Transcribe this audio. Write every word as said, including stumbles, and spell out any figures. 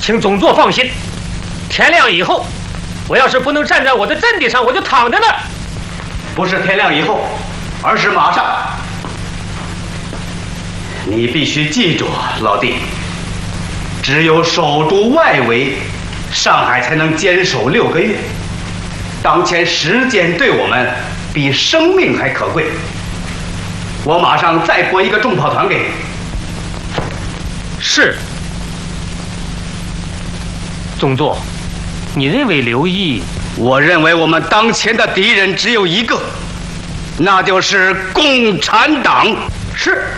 请总座放心，天亮以后，我要是不能站在我的阵地上，我就躺在那儿。 不是天亮以后，而是马上。你必须记住，老弟，只有守住外围，上海才能坚守六个月。当前时间对我们比生命还可贵。我马上再拨一个重炮团给你。 是。总座，你认为刘毅？ 我认为我们当前的敌人只有一个，那就是共产党。 是。